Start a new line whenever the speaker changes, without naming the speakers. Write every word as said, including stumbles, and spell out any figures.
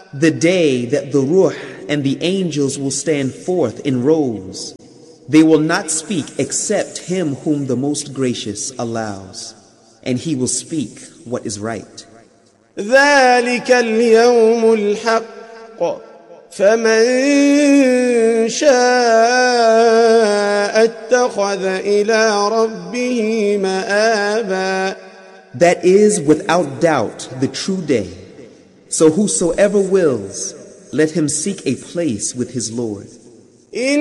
The day that the Ruh and the angels will stand forth in rows. They will not speak except him whom the Most Gracious allows, and he will speak what is right.
ذلك اليوم الحق فمن شاء اتخذ إلى ربه مآبا.
That is without doubt the true day. So whosoever wills, let him seek a place with his Lord.